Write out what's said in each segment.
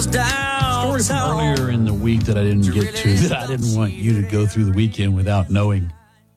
Story from earlier in the week that I didn't get to, that I didn't want you to go through the weekend without knowing.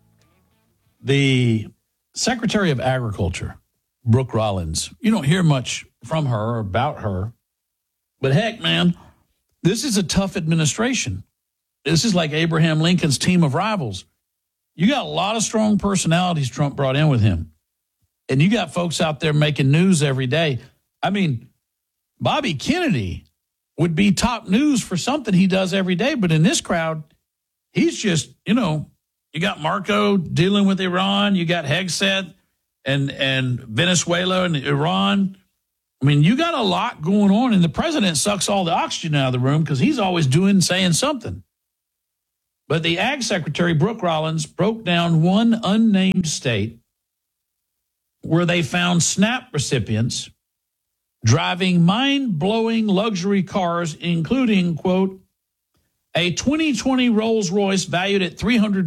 The Secretary of Agriculture, Brooke Rollins, you don't hear much from her or about her, but heck, man, this is a tough administration. This is like Abraham Lincoln's team of rivals. You got a lot of strong personalities Trump brought in with him, and you got folks out there making news every day. I mean, Bobby Kennedy would be top news for something he does every day. But in this crowd, he's just, you got Marco dealing with Iran. You got Hegseth and Venezuela and Iran. I mean, you got a lot going on. And the president sucks all the oxygen out of the room because he's always saying something. But the Ag Secretary, Brooke Rollins, broke down one unnamed state where they found SNAP recipients driving mind-blowing luxury cars, including, quote, a 2020 Rolls-Royce valued at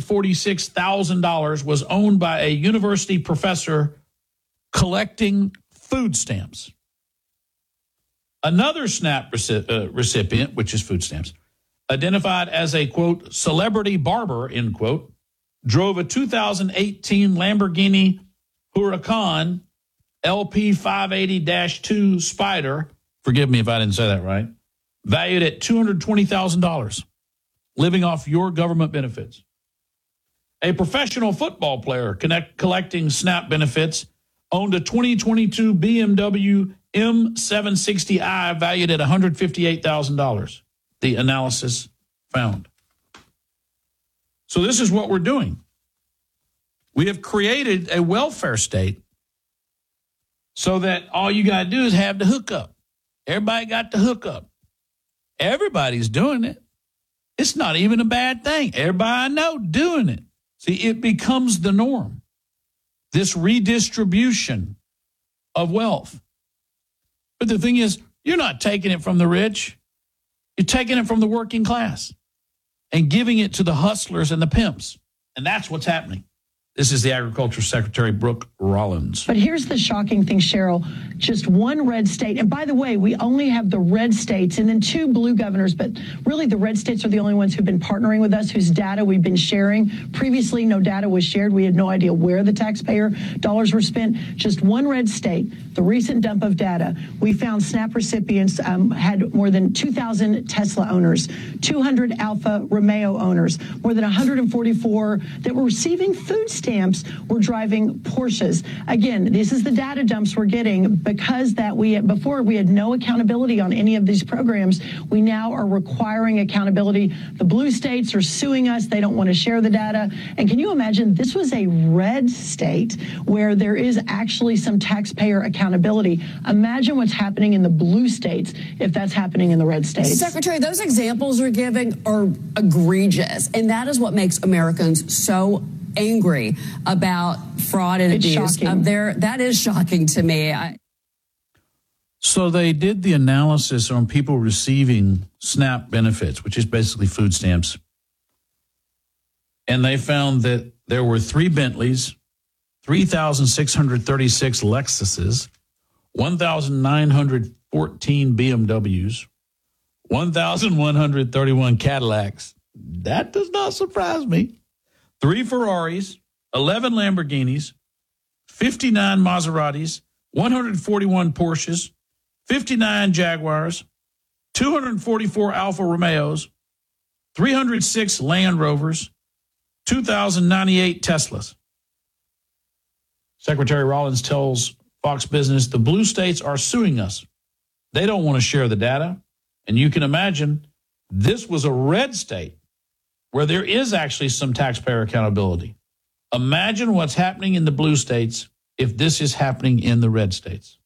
$346,000 was owned by a university professor collecting food stamps. Another SNAP recipient, which is food stamps, identified as a, quote, celebrity barber, end quote, drove a 2018 Lamborghini Huracan LP 580-2 Spider, forgive me if I didn't say that right, valued at $220,000, living off your government benefits. A professional football player collecting SNAP benefits owned a 2022 BMW M760i valued at $158,000, the analysis found. So this is what we're doing. We have created a welfare state so that all you got to do is have the hookup. Everybody got the hookup. Everybody's doing it. It's not even a bad thing. Everybody I know doing it. See, it becomes the norm. This redistribution of wealth. But the thing is, you're not taking it from the rich. You're taking it from the working class and giving it to the hustlers and the pimps. And that's what's happening. This is the Agriculture Secretary, Brooke Rollins. But here's the shocking thing, Cheryl. Just one red state. And by the way, we only have the red states and then two blue governors. But really, the red states are the only ones who've been partnering with us, whose data we've been sharing. Previously, no data was shared. We had no idea where the taxpayer dollars were spent. Just one red state, the recent dump of data. We found SNAP recipients had more than 2,000 Tesla owners, 200 Alfa Romeo owners, more than 144 that were receiving food stamps were driving Porsches. Again, this is the data dumps we're getting because before we had no accountability on any of these programs. We now are requiring accountability. The blue states are suing us. They don't want to share the data. And can you imagine, this was a red state where there is actually some taxpayer accountability. Imagine what's happening in the blue states if that's happening in the red states. Secretary, those examples you're giving are egregious. And that is what makes Americans so angry about fraud and abuse. That is shocking to me. So they did the analysis on people receiving SNAP benefits, which is basically food stamps. And they found that there were 3 Bentleys, 3,636 Lexuses, 1,914 BMWs, 1,131 Cadillacs. That does not surprise me. 3 Ferraris, 11 Lamborghinis, 59 Maseratis, 141 Porsches, 59 Jaguars, 244 Alfa Romeos, 306 Land Rovers, 2,098 Teslas. Secretary Rollins tells Fox Business the blue states are suing us. They don't want to share the data. And you can imagine this was a red state where there is actually some taxpayer accountability. Imagine what's happening in the blue states if this is happening in the red states.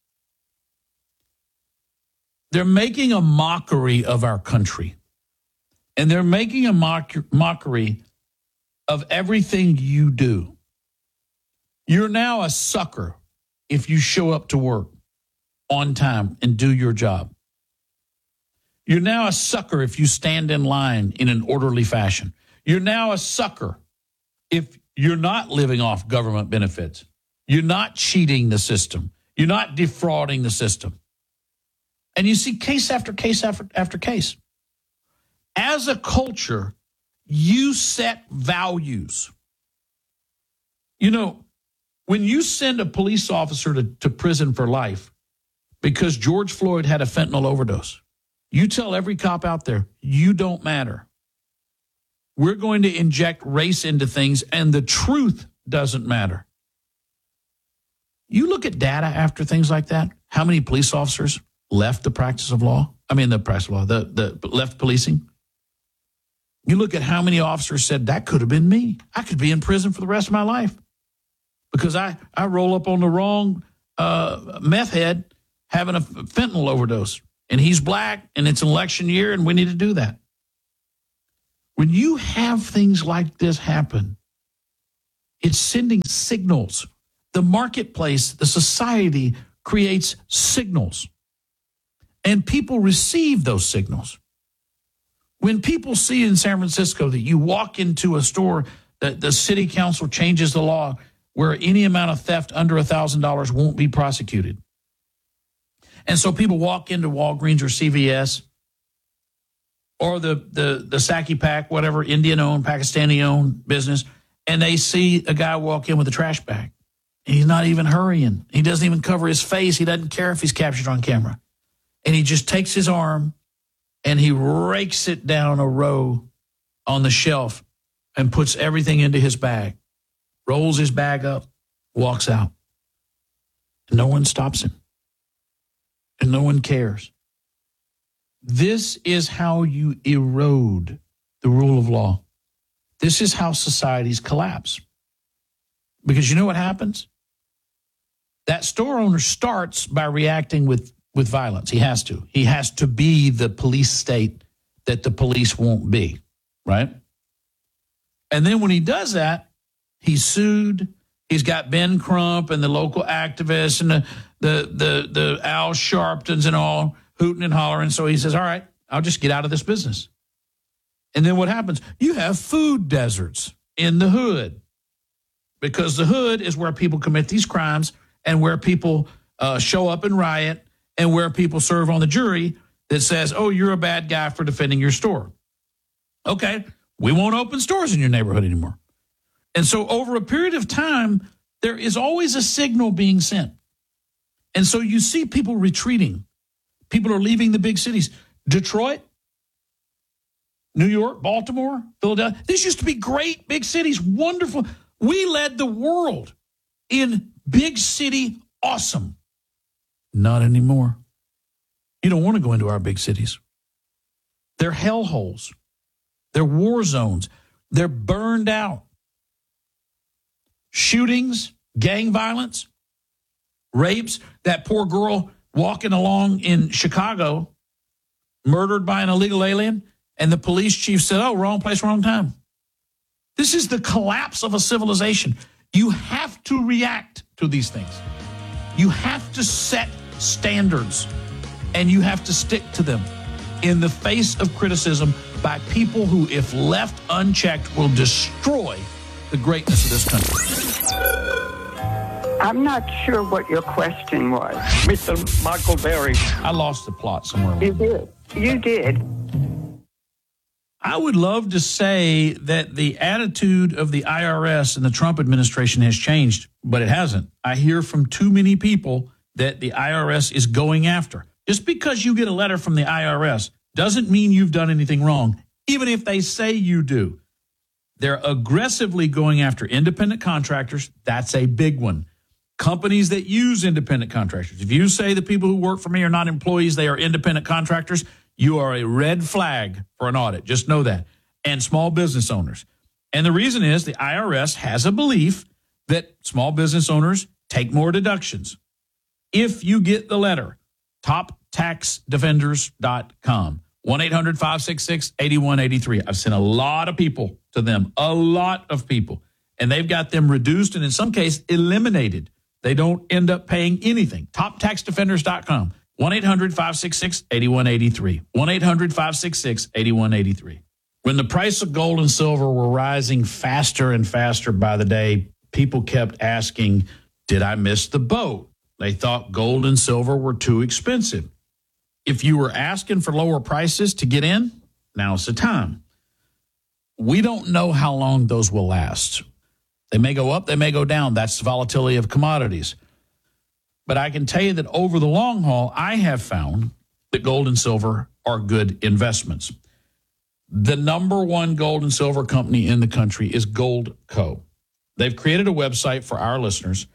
They're making a mockery of our country. And they're making a mockery of everything you do. You're now a sucker if you show up to work on time and do your job. You're now a sucker if you stand in line in an orderly fashion. You're now a sucker if you're not living off government benefits. You're not cheating the system. You're not defrauding the system. And you see case after case after case. As a culture, you set values. You know, when you send a police officer to prison for life because George Floyd had a fentanyl overdose, you tell every cop out there, you don't matter. We're going to inject race into things, and the truth doesn't matter. You look at data after things like that, how many police officers left the practice of law? The left policing. You look at how many officers said, that could have been me. I could be in prison for the rest of my life because I roll up on the wrong meth head having a fentanyl overdose, and he's black, and it's an election year, and we need to do that. When you have things like this happen, it's sending signals. The marketplace, the society creates signals, and people receive those signals. When people see in San Francisco that you walk into a store, that the city council changes the law where any amount of theft under $1,000 won't be prosecuted. And so people walk into Walgreens or CVS or the Saki Pack, whatever, Indian-owned, Pakistani-owned business, and they see a guy walk in with a trash bag. And he's not even hurrying. He doesn't even cover his face. He doesn't care if he's captured on camera. And he just takes his arm and he rakes it down a row on the shelf and puts everything into his bag, rolls his bag up, walks out. And no one stops him. And no one cares. This is how you erode the rule of law. This is how societies collapse. Because you know what happens? That store owner starts by reacting with violence. He has to. He has to be the police state that the police won't be, right? And then when he does that, he's sued. He's got Ben Crump and the local activists and the Al Sharptons and all hooting and hollering. So he says, all right, I'll just get out of this business. And then what happens? You have food deserts in the hood because the hood is where people commit these crimes and where people show up and riot and where people serve on the jury that says, oh, you're a bad guy for defending your store. Okay, we won't open stores in your neighborhood anymore. And so over a period of time, there is always a signal being sent. And so you see people retreating. People are leaving the big cities. Detroit, New York, Baltimore, Philadelphia. These used to be great big cities, wonderful. We led the world in big city awesome. Not anymore. You don't want to go into our big cities. They're hellholes. They're war zones. They're burned out. Shootings, gang violence, rapes. That poor girl walking along in Chicago, murdered by an illegal alien, and the police chief said, oh, wrong place, wrong time. This is the collapse of a civilization. You have to react to these things. You have to set standards, and you have to stick to them in the face of criticism by people who, if left unchecked, will destroy the greatness of this country. I'm not sure what your question was. Mr. Michael Berry. I lost the plot somewhere. You did. You did. I would love to say that the attitude of the IRS and the Trump administration has changed, but it hasn't. I hear from too many people that the IRS is going after. Just because you get a letter from the IRS doesn't mean you've done anything wrong, even if they say you do. They're aggressively going after independent contractors. That's a big one. Companies that use independent contractors. If you say the people who work for me are not employees, they are independent contractors, you are a red flag for an audit. Just know that. And small business owners. And the reason is the IRS has a belief that small business owners take more deductions. If you get the letter, toptaxdefenders.com, 1-800-566-8183. I've sent a lot of people to them, a lot of people, and they've got them reduced and in some cases eliminated. They don't end up paying anything. Toptaxdefenders.com, 1-800-566-8183, 1-800-566-8183. When the price of gold and silver were rising faster and faster by the day, people kept asking, did I miss the boat? They thought gold and silver were too expensive. If you were asking for lower prices to get in, now's the time. We don't know how long those will last. They may go up, they may go down. That's the volatility of commodities. But I can tell you that over the long haul, I have found that gold and silver are good investments. The number one gold and silver company in the country is Goldco. They've created a website for our listeners,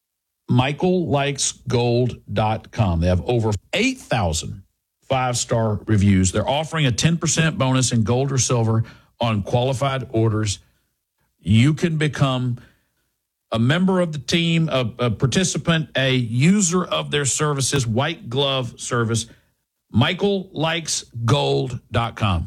michaellikesgold.com. They have over 8,000 five-star reviews. They're offering a 10% bonus in gold or silver on qualified orders. You can become a member of the team, a participant, a user of their services, white glove service, michaellikesgold.com.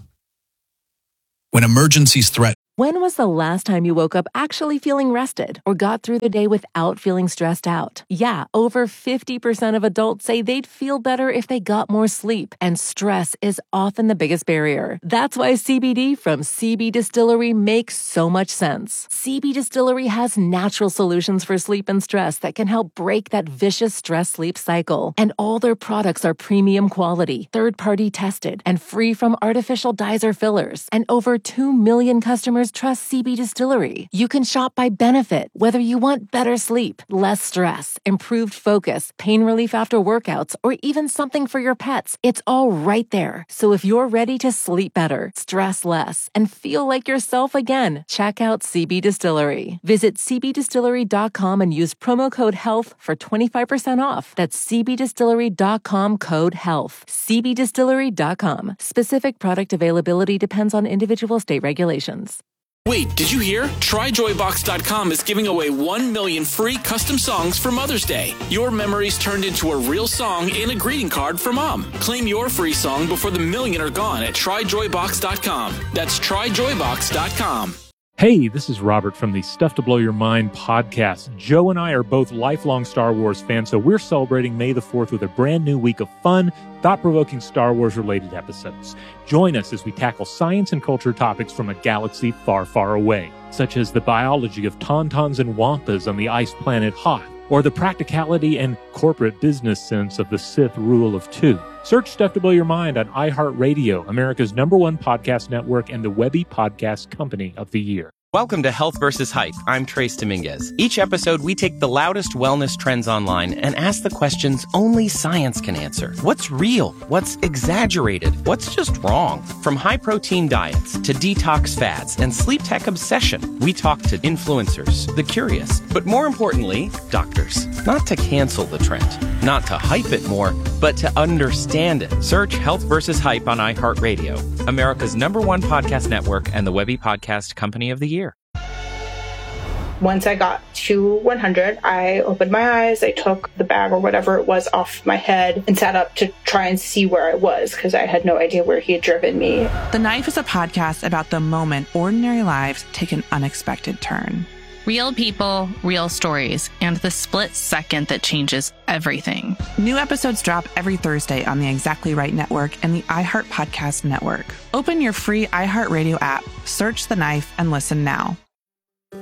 When emergencies threaten. When was the last time you woke up actually feeling rested or got through the day without feeling stressed out? Yeah, over 50% of adults say they'd feel better if they got more sleep, and stress is often the biggest barrier. That's why CBD from CB Distillery makes so much sense. CB Distillery has natural solutions for sleep and stress that can help break that vicious stress-sleep cycle. And all their products are premium quality, third-party tested, and free from artificial dyes or fillers. And over 2 million customers trust CB Distillery. You can shop by benefit, whether you want better sleep, less stress, improved focus, pain relief after workouts, or even something for your pets. It's all right there. So if you're ready to sleep better, stress less, and feel like yourself again, check out CB Distillery. Visit cbdistillery.com and use promo code HEALTH for 25% off. That's cbdistillery.com, code HEALTH. cbdistillery.com. Specific product availability depends on individual state regulations. Wait, did you hear? TryJoyBox.com is giving away 1 million free custom songs for Mother's Day. Your memories turned into a real song and a greeting card for Mom. Claim your free song before the million are gone at TryJoyBox.com. That's TryJoyBox.com. Hey, this is Robert from the Stuff to Blow Your Mind podcast. Joe and I are both lifelong Star Wars fans, so we're celebrating May the 4th with a brand new week of fun, thought-provoking Star Wars-related episodes. Join us as we tackle science and culture topics from a galaxy far, far away, such as the biology of tauntauns and wampas on the ice planet Hoth, or the practicality and corporate business sense of the Sith Rule of Two. Search Stuff to Blow Your Mind on iHeartRadio, America's #1 podcast network and the Webby Podcast Company of the Year. Welcome to Health vs. Hype. I'm Trace Dominguez. Each episode, we take the loudest wellness trends online and ask the questions only science can answer. What's real? What's exaggerated? What's just wrong? From high-protein diets to detox fads and sleep tech obsession, we talk to influencers, the curious, but more importantly, doctors. Not to cancel the trend, not to hype it more, but to understand it. Search Health vs. Hype on iHeartRadio, America's #1 podcast network and the Webby Podcast Company of the Year. Once I got to 100, I opened my eyes, I took the bag or whatever it was off my head and sat up to try and see where I was because I had no idea where he had driven me. The Knife is a podcast about the moment ordinary lives take an unexpected turn. Real people, real stories, and the split second that changes everything. New episodes drop every Thursday on the Exactly Right Network and the iHeart Podcast Network. Open your free iHeartRadio app, search The Knife, and listen now.